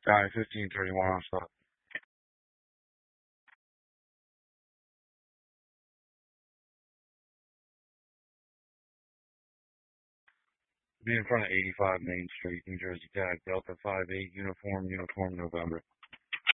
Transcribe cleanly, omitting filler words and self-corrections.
Guy 1531 on stop. Be in front of 85 Main Street, New Jersey, tag Delta 58 Uniform November.